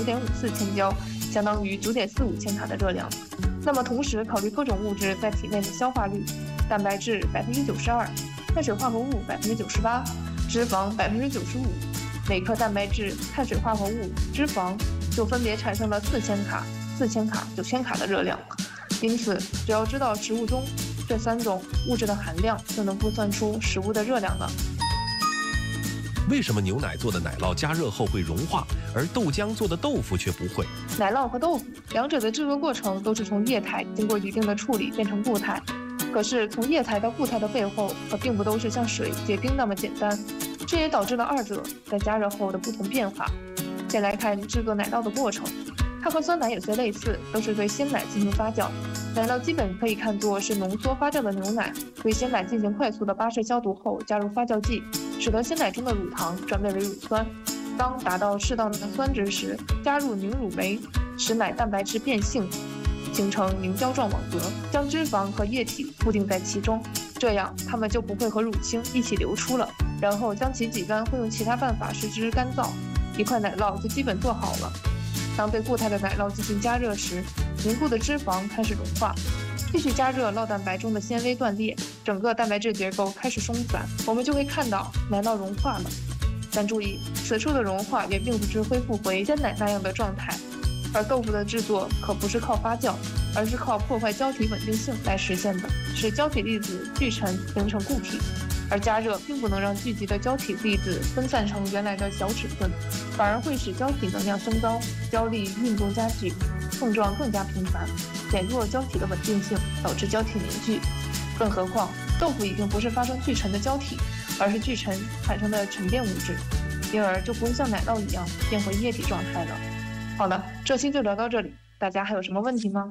9.54千焦，相当于9.45千卡的热量。那么同时考虑各种物质在体内的消化率，蛋白质92%，碳水化合物98%，脂肪95%，每克蛋白质、碳水化合物、脂肪就分别产生了4000卡、4000卡、9000卡的热量。因此，只要知道食物中这3种物质的含量，就能估算出食物的热量了。 为什么牛奶做的奶酪加热后会融化，而豆浆做的豆腐却不会？ 奶酪和豆腐两者的制作过程都是从液态经过一定的处理变成固态，可是从液态到固态的背后可并不都是像水结冰那么简单，这也导致了二者在加热后的不同变化。先来看制作奶酪的过程，它和酸奶有些类似，都是对鲜奶进行发酵。奶酪基本可以看作是浓缩发酵的牛奶，对鲜奶进行快速的巴氏消毒后加入发酵剂，使得鲜奶中的乳糖转变为乳酸。当达到适当的酸值时，加入凝乳酶，使奶蛋白质变性，形成凝胶状网格，将脂肪和液体固定在其中，这样它们就不会和乳清一起流出了。然后将其挤干或用其他办法使之干燥，一块奶酪就基本做好了。当对固态的奶酪进行加热时，凝固的脂肪开始融化，继续加热，酪蛋白中的纤维断裂，整个蛋白质结构开始松散，我们就会看到奶酪融化了。但注意，此处的融化也并不是恢复回鲜奶那样的状态，而豆腐的制作可不是靠发酵，而是靠破坏胶体稳定性来实现的，使胶体粒子聚沉形成固体。而加热并不能让聚集的胶体粒子分散成原来的小尺寸，反而会使胶体能量升高，胶粒运动加剧，碰撞更加频繁，减弱胶体的稳定性，导致胶体凝聚。更何况，豆腐已经不是发生聚沉的胶体，而是聚沉产生的沉淀物质，因而就不会像奶酪一样变回液体状态了。好了，这期就聊到这里，大家还有什么问题吗？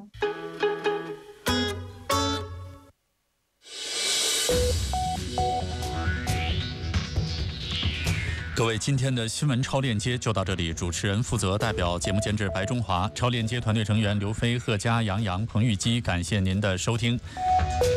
各位，今天的新闻超链接就到这里。主持人负责代表节目监制白中华，超链接团队成员刘飞、贺佳、杨洋、彭玉基，感谢您的收听。